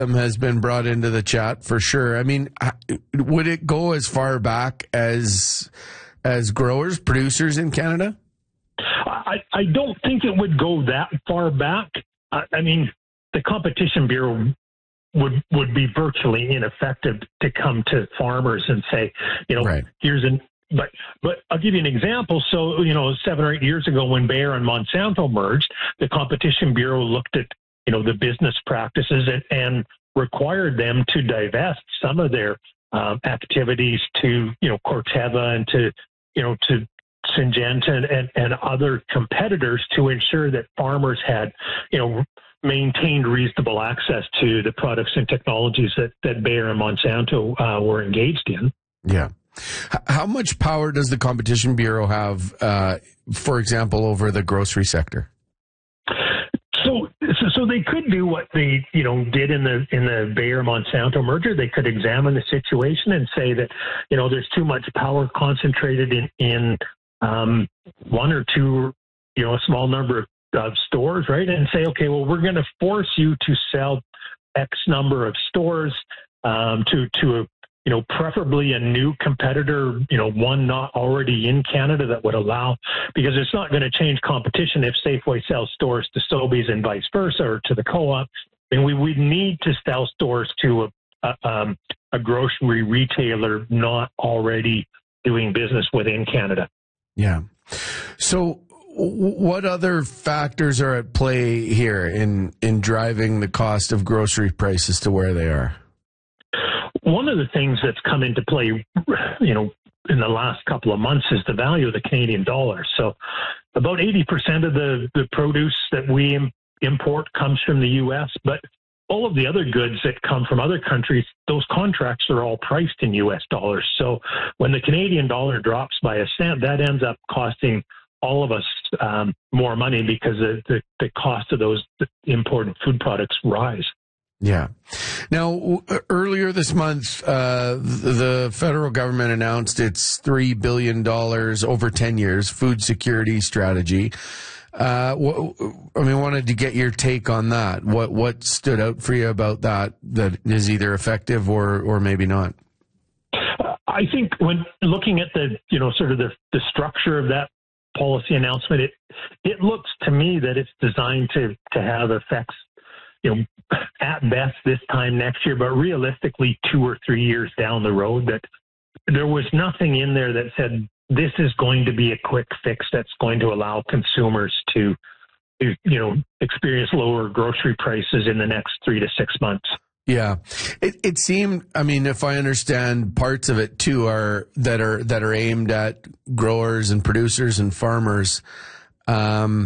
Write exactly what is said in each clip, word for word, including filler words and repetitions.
has been brought into the chat for sure. I mean, would it go as far back as as growers, producers in Canada? I, I don't think it would go that far back. I, I mean, the Competition Bureau would would be virtually ineffective to come to farmers and say, you know, right. here's an but but I'll give you an example. So, you know, seven or eight years ago when Bayer and Monsanto merged, the Competition Bureau looked at, you know, the business practices and, and required them to divest some of their um, activities to, you know, Corteva and to, you know, to Syngenta and, and, and other competitors to ensure that farmers had, you know, maintained reasonable access to the products and technologies that, that Bayer and Monsanto uh, were engaged in. Yeah. How much power does the Competition Bureau have, uh, for example, over the grocery sector? So, so they could do what they, you know, did in the in the Bayer Monsanto merger. They could examine the situation and say that, you know, there's too much power concentrated in in um, one or two, you know, a small number of, of stores, right? And say, okay, well, we're going to force you to sell X number of stores um, to to a, you know, preferably a new competitor, you know, one not already in Canada that would allow, because it's not going to change competition if Safeway sells stores to Sobeys and vice versa, or to the co-op. And we would need to sell stores to a, a, um, a grocery retailer not already doing business within Canada. Yeah. So what other factors are at play here in, in driving the cost of grocery prices to where they are? One of the things that's come into play, you know, in the last couple of months is the value of the Canadian dollar. So about eighty percent of the, the produce that we im- import comes from the U S, but all of the other goods that come from other countries, those contracts are all priced in U S dollars. So when the Canadian dollar drops by a cent, that ends up costing all of us um, more money because the, the, the cost of those imported food products rise. Yeah. Now, earlier this month, uh, the federal government announced its three billion dollars over ten years food security strategy. Uh, I mean, wanted to get your take on that. What what stood out for you about that that is either effective or, or maybe not? I think when looking at the, you know, sort of the, the structure of that policy announcement, it it looks to me that it's designed to, to have effects, you know, at best this time next year, but realistically two or three years down the road. That there was nothing in there that said this is going to be a quick fix that's going to allow consumers to, you know, experience lower grocery prices in the next three to six months. Yeah, it it seemed. I mean, if I understand, parts of it too are that are that are aimed at growers and producers and farmers. Um,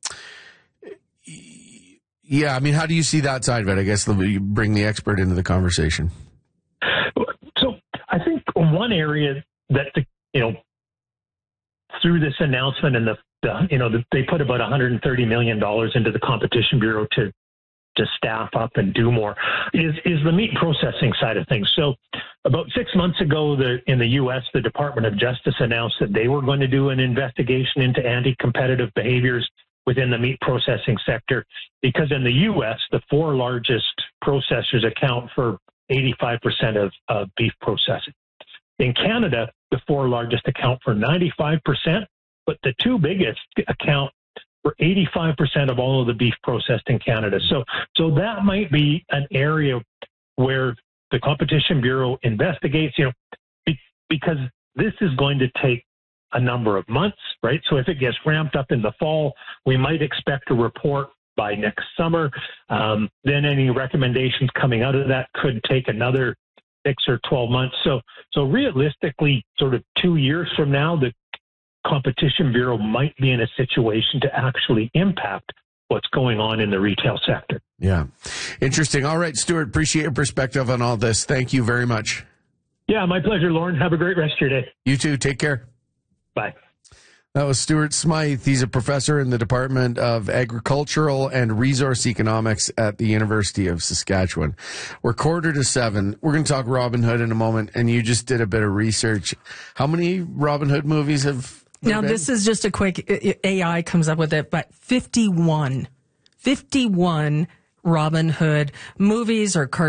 Yeah, I mean, how do you see that side of it? I guess you bring the expert into the conversation. So I think one area that, the, you know, through this announcement and the, the you know, the, they put about one hundred thirty million dollars into the Competition Bureau to to staff up and do more is is the meat processing side of things. So about six months ago, the, in the U S, the Department of Justice announced that they were going to do an investigation into anti-competitive behaviors within the meat processing sector, because in the U S, the four largest processors account for eighty-five percent of, of beef processing. In Canada, the four largest account for ninety-five percent, but the two biggest account for eighty-five percent of all of the beef processed in Canada. So, so that might be an area where the Competition Bureau investigates, you know, be, because this is going to take a number of months, right? So if it gets ramped up in the fall, we might expect a report by next summer. Um, then any recommendations coming out of that could take another six or twelve months. So, so realistically, sort of two years from now, the Competition Bureau might be in a situation to actually impact what's going on in the retail sector. Yeah. Interesting. All right, Stuart, appreciate your perspective on all this. Thank you very much. Yeah, my pleasure, Lauren. Have a great rest of your day. You too. Take care. Bye. That was Stuart Smythe. He's a professor in the Department of Agricultural and Resource Economics at the University of Saskatchewan. We're quarter to seven. We're going to talk Robin Hood in a moment, and you just did a bit of research. How many Robin Hood movies have there Now, been? This is just a quick, A I comes up with it, but fifty-one. fifty-one Robin Hood movies or cartoons.